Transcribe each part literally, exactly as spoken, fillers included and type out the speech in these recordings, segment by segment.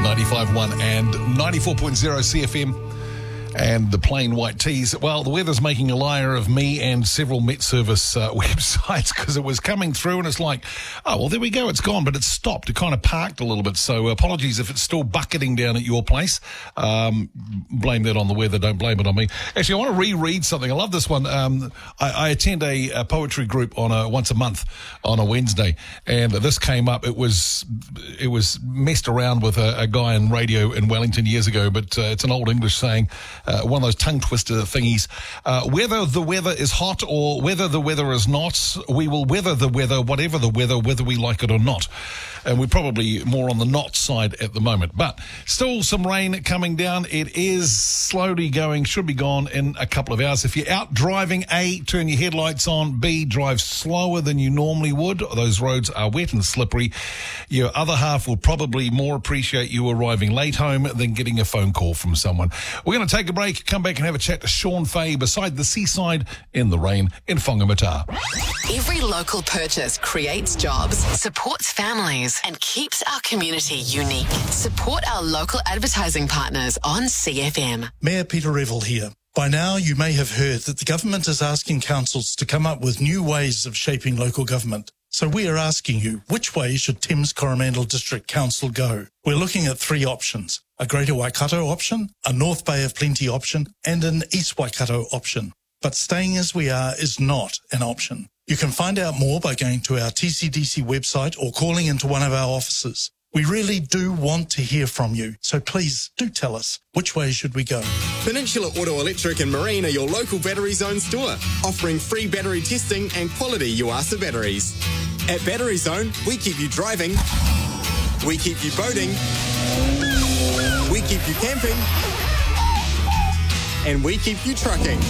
ninety-five point one and ninety-four point oh C F M. And the plain white tees. Well, the weather's making a liar of me and several Met Service uh, websites because it was coming through and it's like, oh, well, there we go. It's gone, but it's stopped. It kind of parked a little bit. So apologies if it's still bucketing down at your place. Um, blame that on the weather. Don't blame it on me. Actually, I want to reread something. I love this one. Um, I, I attend a, a poetry group on a once a month on a Wednesday, and this came up. It was it was messed around with a, a guy in radio in Wellington years ago, but uh, it's an old English saying. Uh, one of those tongue twister thingies. Uh, whether the weather is hot or whether the weather is not, we will weather the weather, whatever the weather, whether we like it or not. And we're probably more on the not side at the moment. But still some rain coming down. It is slowly going, should be gone in a couple of hours. If you're out driving, A, turn your headlights on. B, drive slower than you normally would. Those roads are wet and slippery. Your other half will probably more appreciate you arriving late home than getting a phone call from someone. We're going to take a break, come back and have a chat to Sean Fay beside the seaside in the rain in Whangamata. Every local purchase creates jobs, supports families, and keeps our community unique. Support our local advertising partners on C F M. Mayor Peter Revel here. By now, you may have heard that the government is asking councils to come up with new ways of shaping local government. So we are asking you, which way should Thames Coromandel District Council go? We're looking at three options: a Greater Waikato option, a North Bay of Plenty option, and an East Waikato option. But staying as we are is not an option. You can find out more by going to our T C D C website or calling into one of our offices. We really do want to hear from you, so please do tell us, which way should we go? Peninsula Auto Electric and Marine are your local Battery Zone store, offering free battery testing and quality Yuasa batteries. At Battery Zone, we keep you driving, we keep you boating, we keep you camping, and we keep you trucking.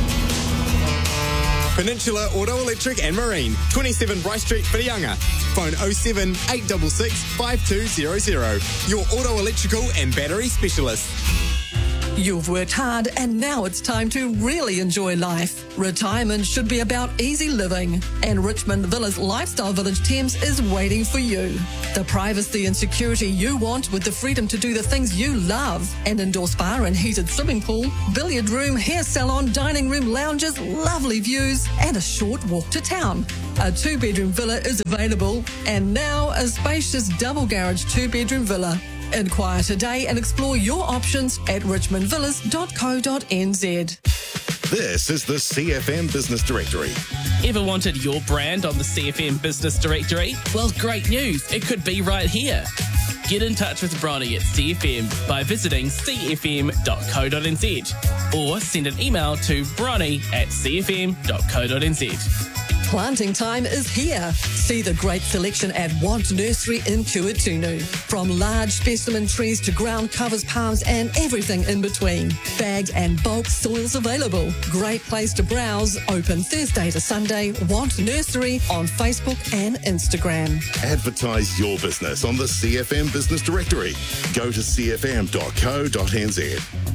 Peninsula Auto Electric and Marine, twenty-seven Bryce Street, Whitianga. Phone oh seven, eight six six, five two zero zero. Your auto electrical and battery specialist. You've worked hard and now it's time to really enjoy life. Retirement should be about easy living, and Richmond Villas Lifestyle Village Thames is waiting for you. The privacy and security you want with the freedom to do the things you love. An indoor spa and heated swimming pool, billiard room, hair salon, dining room, lounges, lovely views, and a short walk to town. A two-bedroom villa is available, and now a spacious double garage two-bedroom villa. Inquire today and explore your options at richmond villas dot co dot n z. This is the C F M Business Directory. Ever wanted your brand on the C F M Business Directory? Well, great news. It could be right here. Get in touch with Bronny at C F M by visiting c f m dot co dot n z or send an email to bronny at c f m dot co dot n z. Planting time is here. See the great selection at Want Nursery in Kuatunu. From large specimen trees to ground covers, palms, and everything in between. Bagged and bulk soils available. Great place to browse. Open Thursday to Sunday. Want Nursery on Facebook and Instagram. Advertise your business on the C F M Business Directory. Go to c f m dot co dot n z.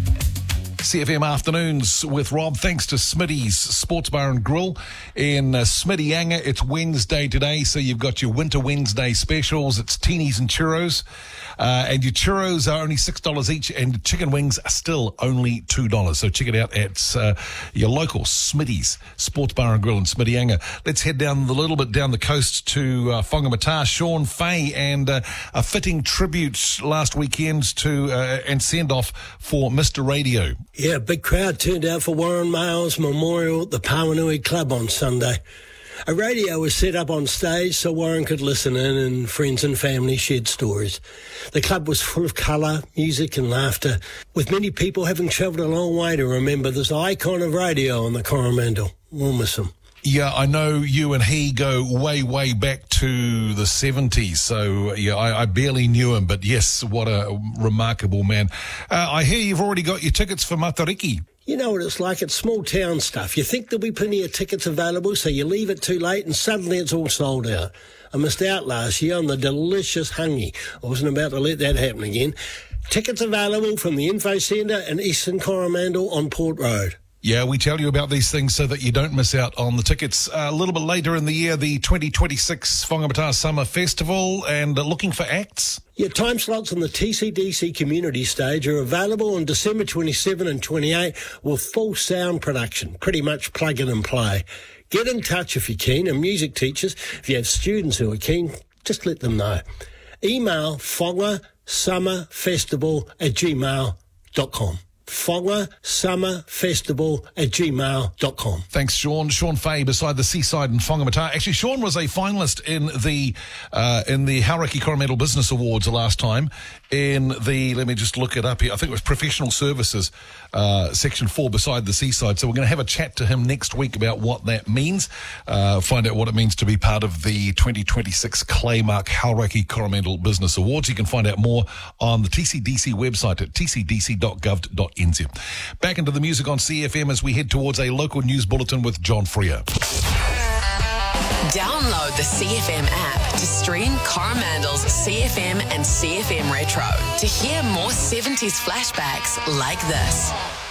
C F M Afternoons with Rob. Thanks to Smitty's Sports Bar and Grill in uh, Smittyanga. It's Wednesday today, so you've got your Winter Wednesday specials. It's teenies and churros. Uh, and your churros are only six dollars each, and chicken wings are still only two dollars. So check it out at uh, your local Smitty's Sports Bar and Grill in Smittyanga. Let's head down a little bit down the coast to uh, Whangamata. Sean Fay, and uh, a fitting tribute last weekend to uh, and send-off for Mister Radio. Yeah, big crowd turned out for Warren Mayles Memorial at the Pawanui Club on Sunday. A radio was set up on stage so Warren could listen in and friends and family shared stories. The club was full of colour, music and laughter, with many people having travelled a long way to remember this icon of radio on the Coromandel. We'll miss him. Yeah, I know you and he go way, way back to the seventies. So, yeah, I, I barely knew him. But, yes, what a remarkable man. Uh, I hear you've already got your tickets for Matariki. You know what it's like. It's small town stuff. You think there'll be plenty of tickets available, so you leave it too late and suddenly it's all sold out. I missed out last year on the delicious hangi. I wasn't about to let that happen again. Tickets available from the Info Centre in Eastern Coromandel on Port Road. Yeah, we tell you about these things so that you don't miss out on the tickets. Uh, a little bit later in the year, the twenty twenty-six Whangamata Summer Festival, and uh, looking for acts. Yeah, time slots on the T C D C community stage are available on December twenty-seventh and twenty-eighth with full sound production, pretty much plug in and play. Get in touch if you're keen, and music teachers, if you have students who are keen, just let them know. Email whanga summer festival at gmail dot com. whanga summer festival at gmail dot com. Thanks, Sean. Sean Fay beside the Seaside in Whangamata. Actually, Sean was a finalist in the uh, in the Hauraki Coromandel Business Awards last time in the, let me just look it up here, I think it was Professional Services, uh, Section four beside the Seaside. So we're going to have a chat to him next week about what that means, uh, find out what it means to be part of the twenty twenty-six Claymark Hauraki Coromandel Business Awards. You can find out more on the T C D C website at t c d c dot gov dot n z. Back into the music on C F M as we head towards a local news bulletin with John Freer. Download the C F M app to stream Coromandel's C F M and C F M Retro to hear more seventies flashbacks like this.